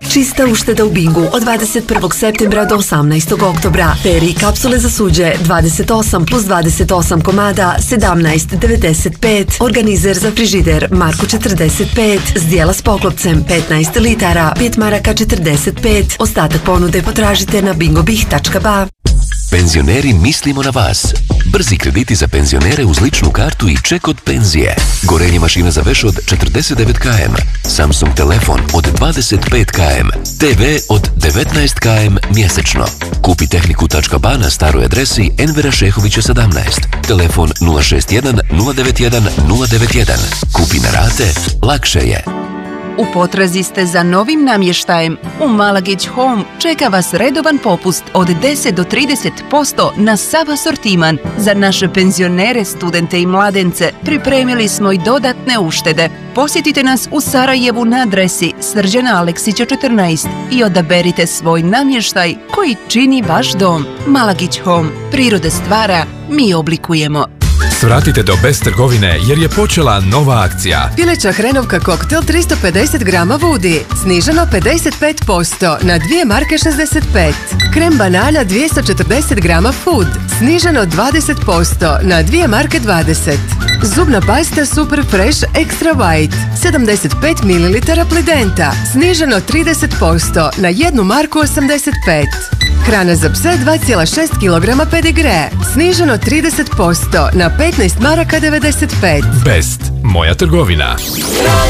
Čista ušteda u Bingu od 21. septembra do 18. oktobra. Peri kapsule za suđe 28 plus 28 komada 17,95. Organizer za frižider Marko 45. Zdjela s poklopcem 15 litara 5 maraka 45. Ostatak ponude potražite na bingobih.ba. Penzioneri, mislimo na vas. Brzi krediti za penzionere uz ličnu kartu i ček od penzije. Gorenje mašina za veš od 49 km. Samsung telefon od 25 km. TV od 19 km mjesečno. Kupi tehniku.ba na staroj adresi Envera Šehovića 17. Telefon 061 091 091. Kupi na rate, lakše je. U potrazi ste za novim namještajem? U Malagić Home čeka vas redovan popust od 10 do 30% na sav asortiman. Za naše penzionere, studente i mladence pripremili smo i dodatne uštede. Posjetite nas u Sarajevu na adresi Srđana Aleksića 14 i odaberite svoj namještaj koji čini vaš dom. Malagić Home. Prirode stvara, mi oblikujemo. Svratite do Best trgovine jer je počela nova akcija. Pileća hrenovka koktel 350 grama Woody, sniženo 55% na 2 marke 65. Krem banana 240 grama Food, sniženo 20% na 2 marke 20. Zubna pasta Super Fresh Extra White, 75 ml Plidenta, sniženo 30% na 1 marku 85. Hrana za pse 2,6 kg pedigre, sniženo 30% na 15 maraka 95. Best, moja trgovina.